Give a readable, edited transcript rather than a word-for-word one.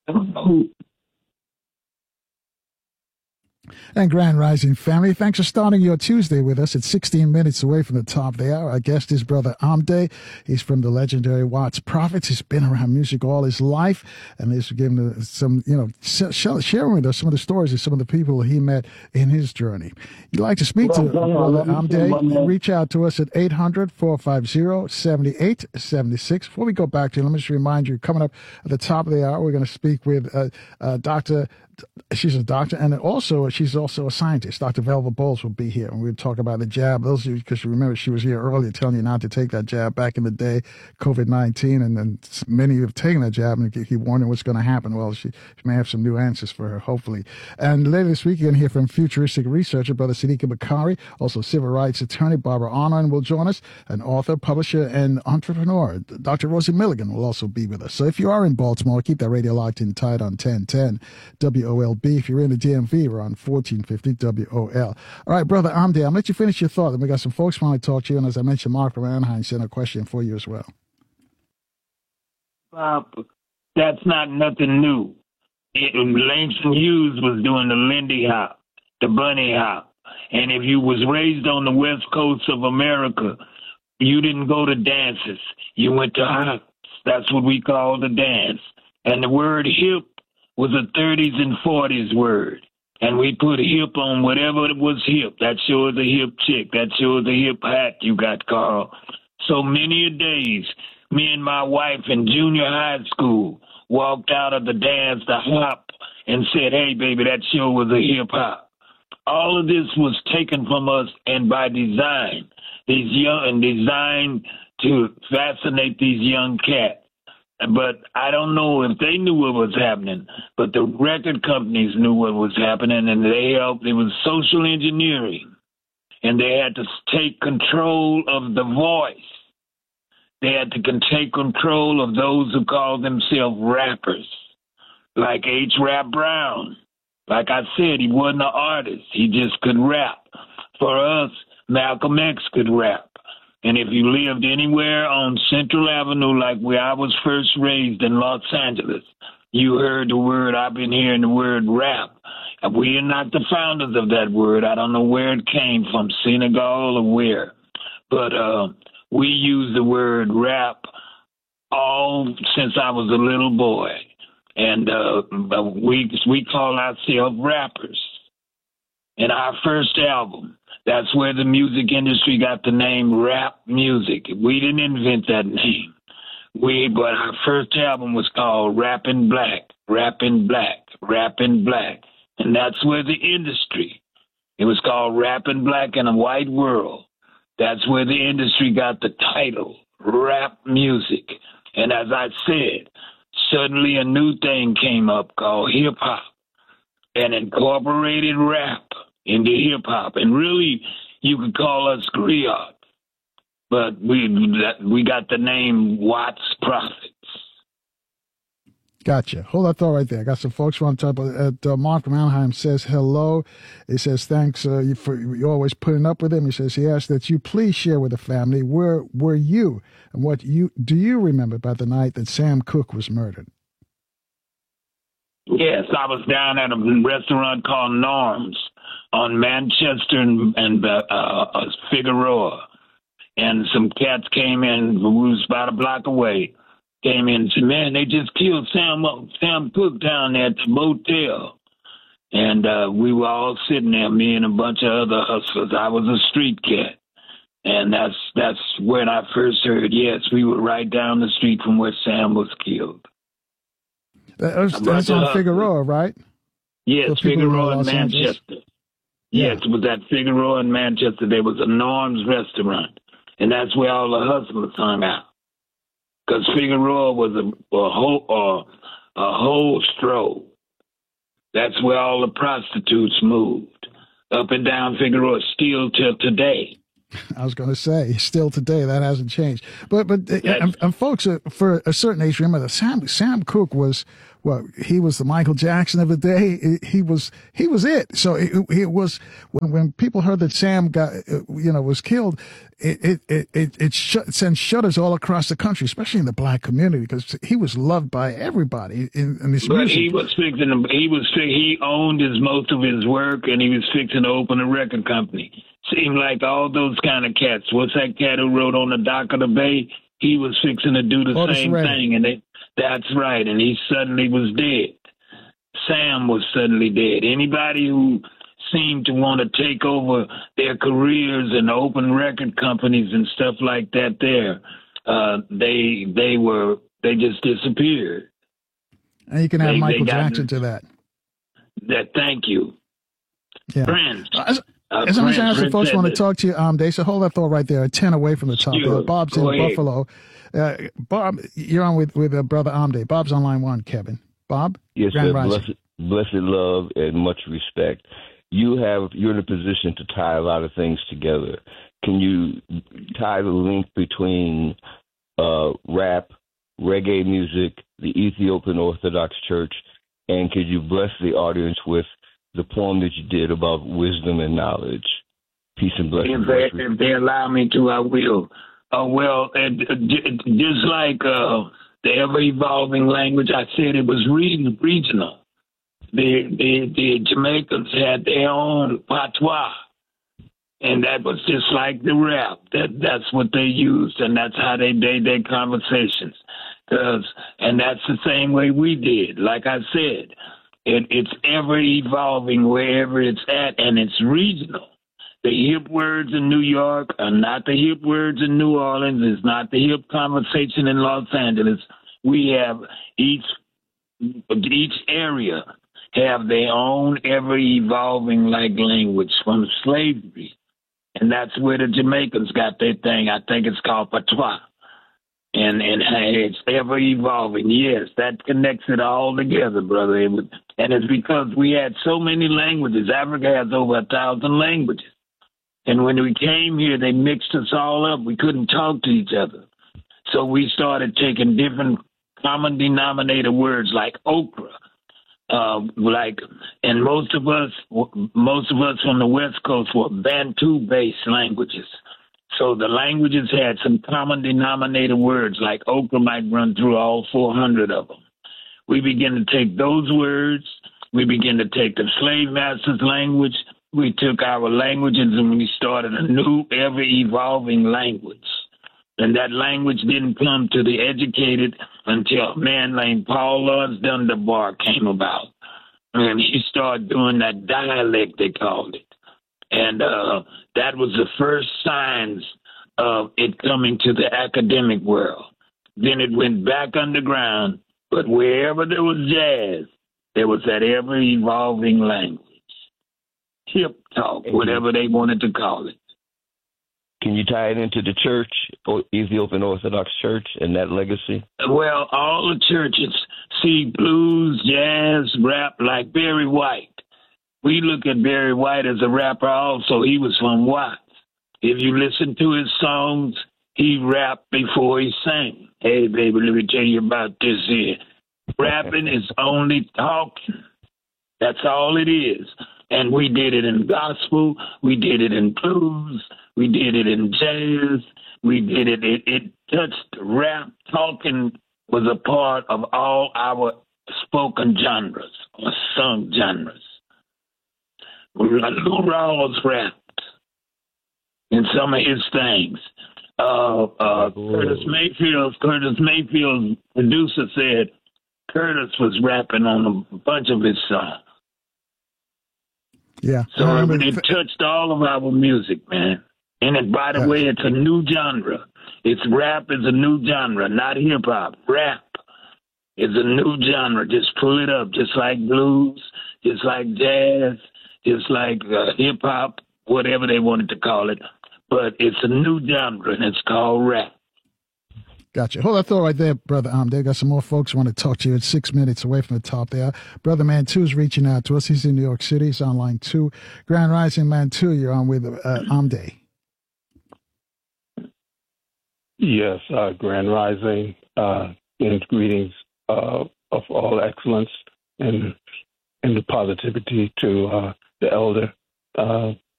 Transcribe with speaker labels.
Speaker 1: And Grand Rising family, thanks for starting your Tuesday with us. It's 16 minutes away from the top of the hour. Our guest is Brother Amde. He's from the legendary Watts Prophets. He's been around music all his life, and he's given some, sharing with us some of the stories of some of the people he met in his journey. You'd like to speak to Brother Amde, reach out to us at 800-450-7876. Before we go back to you, let me just remind you, coming up at the top of the hour, we're going to speak with Dr. She's a doctor, and she's also a scientist. Dr. Velva Bowles will be here, and we'll talk about the jab. Those of you, because you remember she was here earlier telling you not to take that jab back in the day, COVID-19, and then many have taken that jab, and keep wondering what's going to happen. Well, she may have some new answers for her, hopefully. And later this week, you're going to hear from futuristic researcher, Brother Siddiqui Bakari, also civil rights attorney, Barbara Arnon will join us, an author, publisher, and entrepreneur. Dr. Rosie Milligan will also be with us. So if you are in Baltimore, keep that radio locked in tight on 1010 WOLB. If you're in the DMV, we're on 1450 WOL. All right, Brother Amde, I'll let you finish your thought. And we got some folks want to talk to you. And as I mentioned, Mark from Anaheim sent a question for you as well.
Speaker 2: That's not nothing new. Langston Hughes was doing the Lindy Hop, the Bunny Hop. And if you was raised on the west coast of America, you didn't go to dances. You went to hops. That's what we call the dance. And the word hip was a 30s and 40s word. And we put hip on whatever it was hip. That sure is a hip chick. That sure is a hip hat you got, Carl. So many a days, me and my wife in junior high school walked out of the dance, the hop, and said, hey, baby, that sure was a hip hop. All of this was taken from us and by design. Designed to fascinate these young cats. But I don't know if they knew what was happening, but the record companies knew what was happening, and they helped. It was social engineering, and they had to take control of the voice. They had to take control of those who called themselves rappers, like H. Rap Brown. Like I said, he wasn't an artist. He just could rap. For us, Malcolm X could rap. And if you lived anywhere on Central Avenue, like where I was first raised in Los Angeles, you heard the word, I've been hearing the word rap. We are not the founders of that word. I don't know where it came from, Senegal or where. But we use the word rap all since I was a little boy. And we call ourselves rappers. And our first album, that's where the music industry got the name rap music. We didn't invent that name. But our first album was called Rappin' Black, Rappin' Black, Rappin' Black. And that's where the industry, it was called Rappin' Black in a White World. That's where the industry got the title, rap music. And as I said, suddenly a new thing came up called hip hop and incorporated rap into hip hop. And really, you could call us griot. But we got the name Watts Prophets.
Speaker 1: Gotcha. Hold that thought right there. I got some folks on top of Mark from Anaheim says hello. He says thanks for you always putting up with him. He says he asked that you please share with the family where were you and what do you remember about the night that Sam Cooke was murdered?
Speaker 2: Yes, I was down at a restaurant called Norm's on Manchester and Figueroa. And some cats came in, we was about a block away, came in and said, man, they just killed Sam Cooke down there at the motel. And we were all sitting there, me and a bunch of other hustlers. I was a street cat. And that's when I first heard, yes, we were right down the street from where Sam was killed.
Speaker 1: That's on Figueroa, right?
Speaker 2: Yes, Figueroa in Manchester.
Speaker 1: Yeah.
Speaker 2: Yes, it was at Figueroa in Manchester. There was a Norm's restaurant. And that's where all the hustlers hung out. Because Figueroa was a whole stroll. That's where all the prostitutes moved. Up and down Figueroa, still till today.
Speaker 1: I was going to say, still today, that hasn't changed. But and folks, for a certain age, remember that Sam Cooke was, well, he was the Michael Jackson of the day. He was it. So it was when people heard that Sam was killed, it sent shudders all across the country, especially in the black community, because he was loved by everybody in this
Speaker 2: but
Speaker 1: music.
Speaker 2: He owned most of his work, and he was fixing to open a record company. Seemed like all those kind of cats. What's that cat who wrote On the Dock of the Bay? He was fixing to do the same thing, and that's right. And he suddenly was dead. Sam was suddenly dead. Anybody who seemed to want to take over their careers and open record companies and stuff like that, they just disappeared.
Speaker 1: And you can add Michael Jackson to that.
Speaker 2: Thank you.
Speaker 1: Yeah.
Speaker 2: Friends.
Speaker 1: As I'm asking folks want to talk to you, they said hold that thought right there, 10 away from the top.
Speaker 2: Sure.
Speaker 1: Bob's in Buffalo. Bob, you're on with Brother Amde. Bob's on line 1, Kevin. Bob?
Speaker 3: Yes, sir. Blessed love and much respect. You're in a position to tie a lot of things together. Can you tie the link between rap, reggae music, the Ethiopian Orthodox Church, and could you bless the audience with the poem that you did about wisdom and knowledge? Peace and blessings.
Speaker 2: If they allow me to, I will. Just like the ever-evolving language, I said it was regional. The Jamaicans had their own patois, and that was just like the rap. That's what they used, and that's how they did their conversations. And that's the same way we did. Like I said, it's ever-evolving wherever it's at, and it's regional. The hip words in New York are not the hip words in New Orleans. It's not the hip conversation in Los Angeles. We have each area have their own ever-evolving language from slavery. And that's where the Jamaicans got their thing. I think it's called patois. And it's ever-evolving. Yes, that connects it all together, brother. And it's because we had so many languages. Africa has over 1,000 languages. And when we came here, they mixed us all up. We couldn't talk to each other. So we started taking different common denominator words like okra. And most of us from the West Coast were Bantu-based languages. So the languages had some common denominator words, like okra might run through all 400 of them. We began to take those words. We began to take the slave master's language. We took our languages and we started a new, ever-evolving language. And that language didn't come to the educated until a man named Paul Laurence Dunbar came about. And he started doing that dialect, they called it. And that was the first signs of it coming to the academic world. Then it went back underground, but wherever there was jazz, there was that ever-evolving language. Hip talk, whatever they wanted to call it.
Speaker 3: Can you tie it into the church, or Ethiopian Orthodox Church, and that legacy?
Speaker 2: Well, all the churches see blues, jazz, rap, like Barry White. We look at Barry White as a rapper also. He was from Watts. If you listen to his songs, he rapped before he sang. Hey, baby, let me tell you about this here. Rapping is only talking. That's all it is. And we did it in gospel. We did it in blues. We did it in jazz. We did it. It touched rap. Talking was a part of all our spoken genres or sung genres. Lou Rawls rapped in some of his things. Curtis Mayfield's producer said Curtis was rapping on a bunch of his songs.
Speaker 1: Yeah.
Speaker 2: So it touched all of our music, man. And by the way, it's a new genre. Rap is a new genre, not hip hop. Rap is a new genre. Just pull it up, just like blues, just like jazz, just like hip hop, whatever they wanted to call it. But it's a new genre, and it's called rap.
Speaker 1: Gotcha. Hold that thought right there, Brother They've got some more folks who want to talk to you. It's 6 minutes away from the top there. Brother Mantu is reaching out to us. He's in New York City. He's on line 2. Grand Rising Mantu, you're on with Amde.
Speaker 4: Yes, Grand Rising, and greetings of all excellence and the positivity to the elder.